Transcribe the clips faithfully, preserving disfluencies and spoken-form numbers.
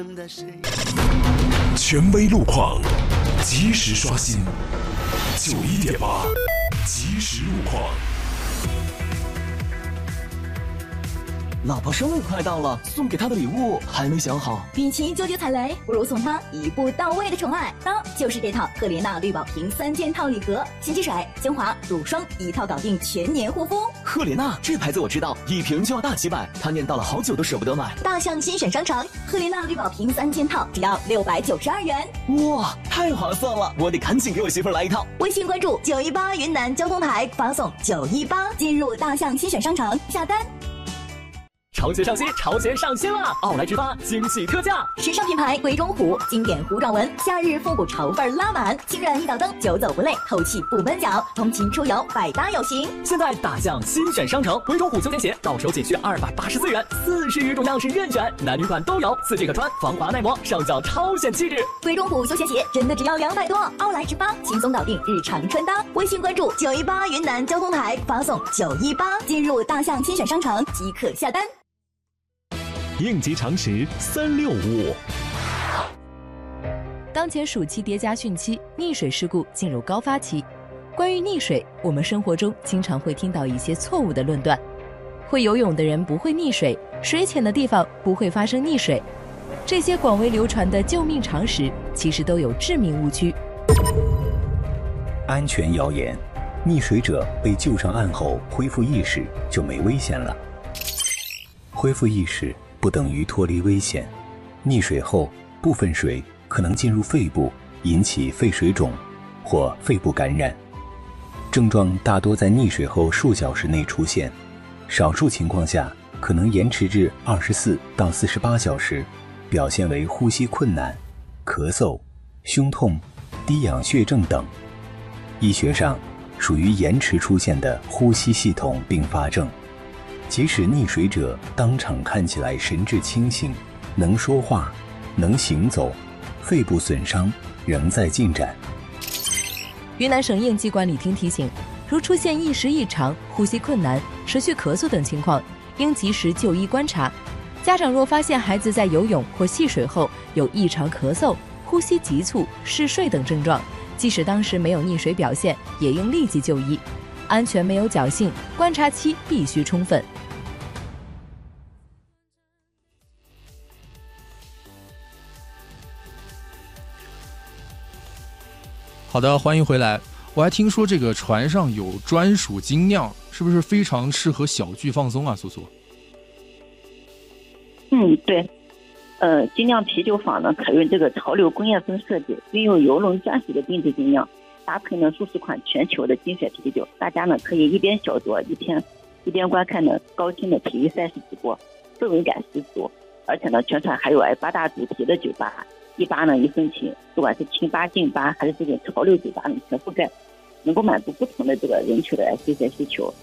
权威路况，及时刷新。九一点八，及时路况。 老婆生日快到了，送给她的礼物还没想好。 与其纠结踩雷，不如送她一步到位的宠爱。当就是这套赫莲娜绿宝瓶三件套礼盒，洗肌水、精华、乳霜一套搞定，全年护肤。 赫莲娜这牌子我知道，一瓶就要大几百，她念叨了好久都舍不得买。 大象新选商城，赫莲娜绿宝瓶三件套只要六百九十二元。 哇，太划算了！我得赶紧给我媳妇来一套。 微信关注九一八云南交通台，发送九一八进入大象新选商城下单。 潮鞋上新，潮鞋上新了！奥莱之发惊喜特价， 时尚品牌鬼冢虎经典弧状纹，夏日复古潮范拉满，清软一脚蹬，久走不累，透气不闷脚，通勤出游百搭有型。 现在大象新选商城，鬼冢虎休闲鞋到手仅需二百八十四元，四十余种样式任选，男女款都有，四季可穿，防滑耐磨，上脚超显气质。 鬼冢虎休闲鞋真的只要两百多，奥莱之发轻松搞定日常穿搭。微信关注九一八云南交通台，发送九一八进入大象新选商城即可下单。 应急常识三六五。 当前暑期叠加汛期，溺水事故进入高发期。关于溺水，我们生活中经常会听到一些错误的论断：会游泳的人不会溺水，水浅的地方不会发生溺水。这些广为流传的救命常识，其实都有致命误区。 安全谣言：溺水者被救上岸后恢复意识就没危险了。恢复意识不等于脱离危险，溺水后部分水可能进入肺部，引起肺水肿或肺部感染。症状大多在溺水后数小时内出现，少数情况下可能延迟至二十四到四十八小时，表现为呼吸困难、咳嗽、胸痛、低氧血症等。医学上属于延迟出现的呼吸系统并发症。即使溺水者当场看起来神志清醒，能说话，能行走，肺部损伤仍在进展。 云南省应急管理厅提醒，如出现意识异常、呼吸困难、持续咳嗽等情况，应及时就医观察。家长若发现孩子在游泳或戏水后有异常咳嗽、呼吸急促、嗜睡等症状，即使当时没有溺水表现，也应立即就医。安全没有侥幸，观察期必须充分。 好的，欢迎回来。我还听说这个船上有专属精酿，是不是非常适合小聚放松啊？苏苏。 嗯，对。呃，精酿啤酒坊呢，采用这个潮流工业风设计，运用游轮专属的定制精酿，搭配呢数十款全球的精选啤酒，大家呢可以一边小酌一边一边观看呢高清的体育赛事直播，氛围感十足。而且呢，全船还有八大主题的酒吧。一吧呢一分钱，不管是清吧、静吧还是这种潮流酒吧呢，全覆盖，能够满足不同的这个人群的休闲需求。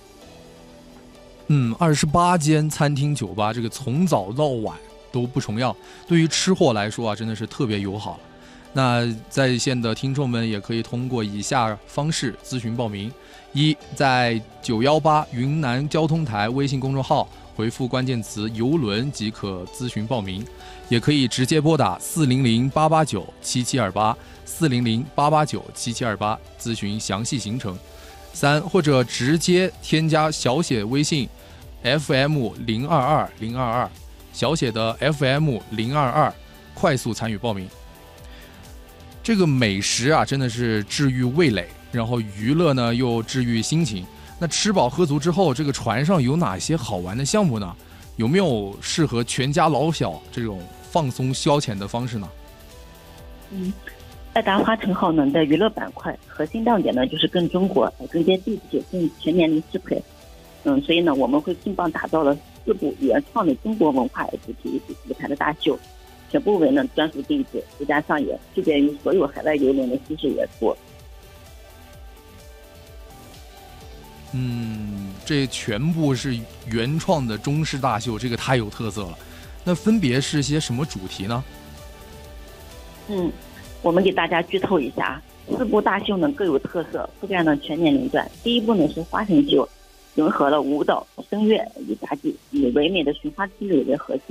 嗯，二十八间餐厅酒吧，这个从早到晚都不重样，对于吃货来说啊，真的是特别友好了。那在线的听众们也可以通过以下方式咨询报名：一，在九一八云南交通台微信公众号回复关键词游轮即可咨询报名，也可以直接拨打四零零八八九七七二八四零零八八九七七二八咨询详细行程。三，或者直接添加小写微信 F M 零二二零二二，小写的 F M 零二二，快速参与报名。这个美食啊，真的是治愈味蕾，然后娱乐呢又治愈心情。那吃饱喝足之后，这个船上有哪些好玩的项目呢？有没有适合全家老小这种放松消遣的方式呢？ 嗯，爱达花城号呢的娱乐板块核心亮点呢就是更中国、更接地气、更全年龄适配。嗯，所以呢我们会重磅打造了四部原创的中国文化主题舞台的大秀，全部为呢专属定制，独家上演，区别于所有海外游轮的西式元素。 嗯，这全部是原创的中式大秀，这个太有特色了。那分别是些什么主题呢？ 嗯，我们给大家剧透一下，四部大秀呢各有特色，覆盖呢全年龄段。第一部呢是花神秀，融合了舞蹈、声乐与杂技，以唯美的寻花之旅为核心，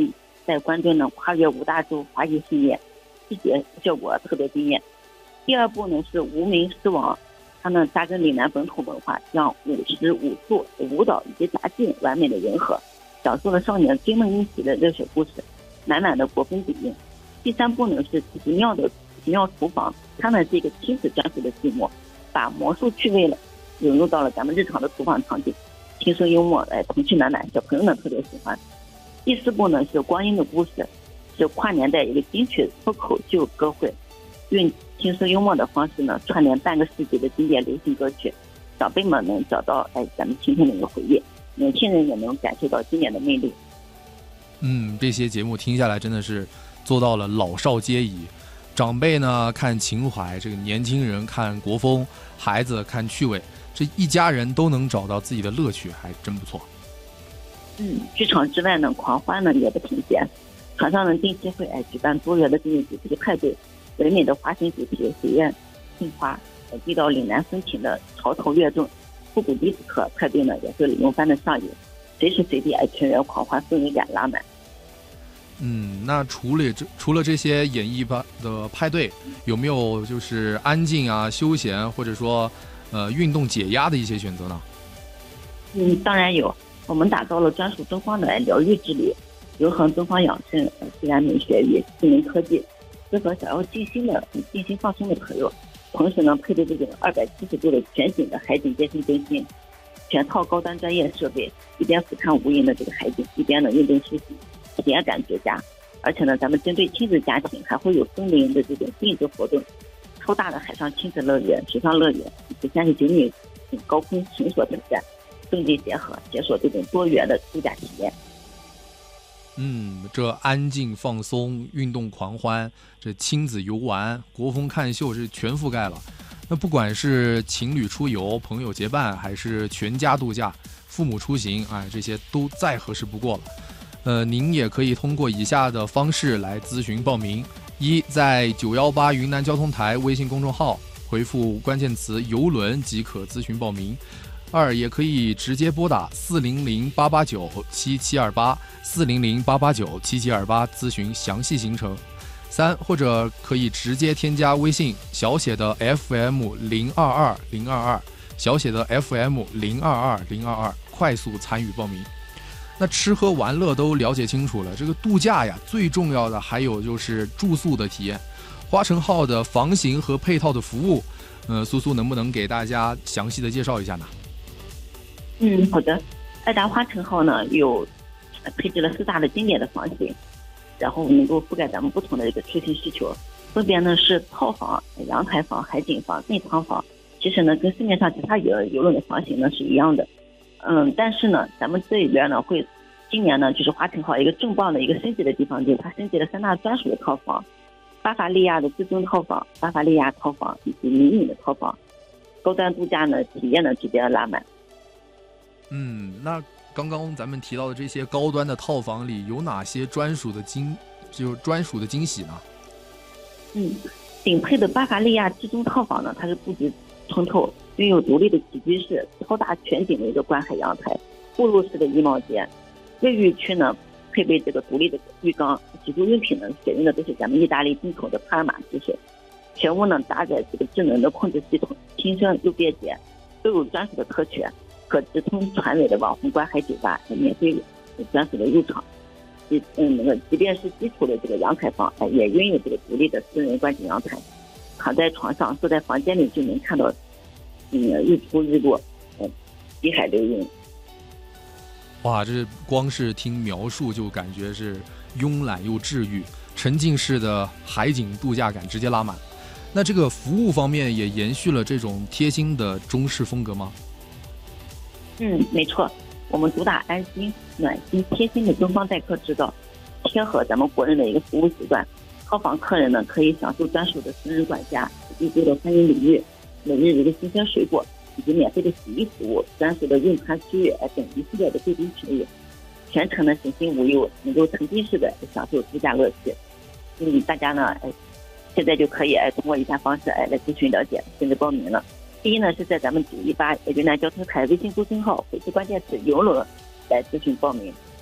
在关中呢跨越五大洲华裔盛宴，视觉效果特别惊艳。第二部呢是无名狮王，它呢扎根岭南本土文化，将舞狮、武术、舞蹈以及杂技完美的融合，讲述了少年追梦一起的热血故事，满满的国风底蕴。第三部呢是奇妙的奇妙厨房，它呢是一个亲子专属的剧目，把魔术趣味了融入到了咱们日常的厨房场景，轻松幽默，哎，童趣满满，小朋友呢特别喜欢。第四部呢是光阴的故事，是跨年代一个金曲脱口秀歌会，用轻松幽默的方式呢串联半个世纪的经典流行歌曲，长辈们能找到哎咱们青春的一个回忆，年轻人也能感受到经典的魅力。 嗯，这些节目听下来真的是做到了老少皆宜，长辈呢看情怀，这个年轻人看国风，孩子看趣味，这一家人都能找到自己的乐趣，还真不错。 嗯，剧场之外呢，狂欢呢也不停歇，场上呢定期会哎举办多元的经济主题派对，唯美的花型主题水宴杏花，呃地道岭南风情的潮头乐众，复古迪斯科派对呢也是轮番的上演，随时随地哎全员狂欢，氛围感拉满。 嗯，那除了这除了这些演艺吧的派对，有没有就是安静啊、休闲或者说呃运动解压的一些选择呢？ 嗯，当然有，我们打造了专属东方的疗愈之旅，融合东方养生、自然美学与智能科技，适合想要静心的、静心放松的朋友。同时呢，配备这种二百七十度的全景的海景健身中心，全套高端专业设备，一边俯瞰无垠的这个海景，一边呢运动休息，体验感绝佳。而且呢，咱们针对亲子家庭还会有森林的这种定制活动，超大的海上亲子乐园、水上乐园以及三十九米高空绳索挑战，动机结合，解锁这种多元的度假体验。 嗯，这安静放松、运动狂欢，这亲子游玩、国风看秀，这全覆盖了。那不管是情侣出游、朋友结伴，还是全家度假、父母出行，哎，这些都再合适不过了。呃，您也可以通过以下的方式来咨询报名：一，在九一八云南交通台微信公众号回复关键词“游轮”即可咨询报名；二，也可以直接拨打四零零八八九七七二八四零零八八九七七二八咨询详细行程；三，或者可以直接添加微信小写的 F M 零二二零二二小写的 F M 零二二零二二快速参与报名。那吃喝玩乐都了解清楚了，这个度假呀，最重要的还有就是住宿的体验。花城号的房型和配套的服务，呃，苏苏能不能给大家详细的介绍一下呢？ 嗯，好的。爱达花城号呢有配置了四大的经典的房型，然后能够覆盖咱们不同的这个出行需求，分别呢是套房、阳台房、海景房、内舱房。其实呢，跟市面上其他游游轮的房型呢是一样的。嗯，但是呢，咱们这里边呢会，今年呢就是花城号一个重磅的一个升级的地方，就是它升级了三大专属的套房，巴伐利亚的至尊套房、巴伐利亚套房以及迷你的套房，高端度假呢体验呢直接拉满。 嗯，那刚刚咱们提到的这些高端的套房里，有哪些专属的惊，就是专属的惊喜呢？ 嗯，顶配的巴伐利亚至尊套房呢，它是布局通透，拥有独立的起居室、超大全景的一个观海阳台、步入式的衣帽间。卫浴区呢配备这个独立的浴缸，洗漱用品呢选用的都是咱们意大利进口的帕尔玛之水。全屋呢搭载这个智能的控制系统，轻声又便捷，都有专属的特权，可直通船尾的网红观海酒吧，免费专属的入场。嗯，那个即便是基础的这个阳台房，哎，也拥有这个独立的私人观景阳台。躺在床上，坐在房间里就能看到，嗯，日出日落，嗯，碧海流云。 哇，这光是听描述就感觉是慵懒又治愈，沉浸式的海景度假感直接拉满。那这个服务方面也延续了这种贴心的中式风格吗？ 嗯，没错，我们主打安心、暖心、贴心的东方待客之道，贴合咱们国人的一个服务习惯。套房客人呢可以享受专属的私人管家、预备的欢迎礼遇、每日一个新鲜水果，以及免费的洗衣服务、专属的用餐区域等一系列的贵宾服务，全程呢省心无忧，能够沉浸式的享受度假乐趣。嗯，大家呢，哎，现在就可以哎通过以下方式哎来咨询了解，甚至报名了。第一呢是在咱们九一八云南交通台微信公众号回复关键词游轮来咨询报名。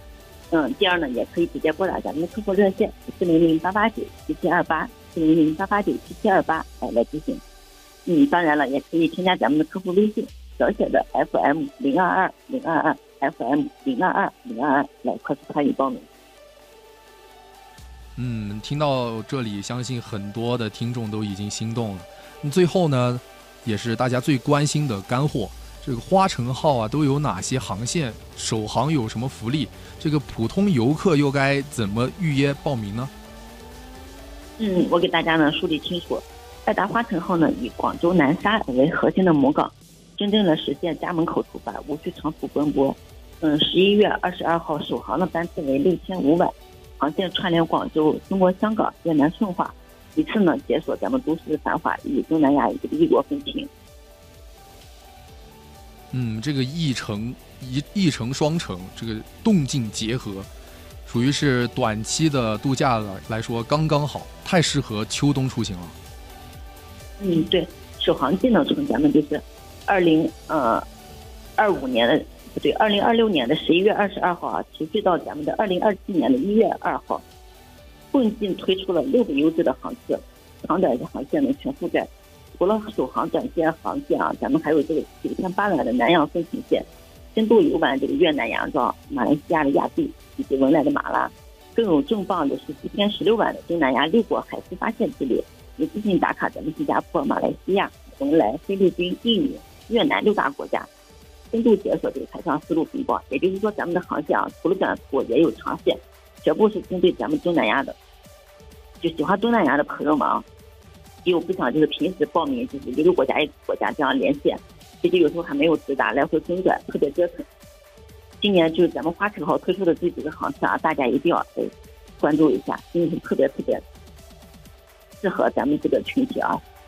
嗯，第二呢，也可以直接拨打咱们的客服热线四零零八八九七七二八四零零八八九七七二八来来咨询。嗯，当然了，也可以添加咱们的客服微信，小写的 F M 零二二零二二 F M 零二二零二二来快速参与报名。 嗯，听到这里，相信很多的听众都已经心动了。那最后呢，也是大家最关心的干货，这个花城号啊都有哪些航线？首航有什么福利？这个普通游客又该怎么预约报名呢？ 嗯，我给大家呢梳理清楚。爱达花城号呢以广州南沙为核心的母港，真正的实现家门口出发，无需长途奔波。嗯，十一月二十二号首航的班次为六千五百。航线串联广州、中国香港、越南顺化，一次呢解锁咱们都市繁华与东南亚这个异国风情。 嗯，这个一城一一城双城，这个动静结合，属于是短期的度假了来说刚刚好，太适合秋冬出行了。 嗯，对，首航季呢从咱们就是二零呃二五年的。不对，二零二六年的十一月二十二号啊，持续到咱们的二零二七年的一月二号，共计推出了六个优质的航次，长短的航线呢全覆盖。除了首航短线航线啊，咱们还有这个九天八晚的南洋风情线，深度游玩这个越南洋庄、马来西亚的亚庇以及文莱的马拉，更有重磅的是四天十六晚的东南亚六国海事发现之旅，一次性打卡咱们新加坡、马来西亚、文莱、菲律宾、印尼、越南六大国家。深度解锁这个海上丝路风光，也就是说咱们的航线啊，除了短途也有长线，全部是针对咱们东南亚的。就喜欢东南亚的朋友们啊，也有不想就是平时报名就是一个国家一个国家这样连线，其实有时候还没有直达，来回中转特别折腾。今年就是咱们花城号推出的这几个航次啊，大家一定要哎关注一下，因为是特别特别适合咱们这个群体啊，